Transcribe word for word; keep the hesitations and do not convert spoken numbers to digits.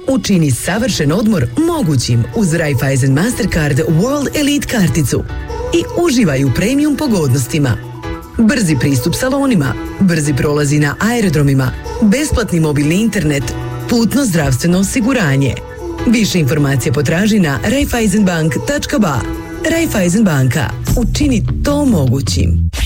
Učini savršen odmor mogućim uz Raiffeisen Mastercard World Elite karticu i uživaj u premium pogodnostima. Brzi pristup salonima, brzi prolazi na aerodromima, besplatni mobilni internet, putno zdravstveno osiguranje. Više informacija potraži na raiffeisenbank tačka ba. Raiffeisen banka. Učini to mogućim.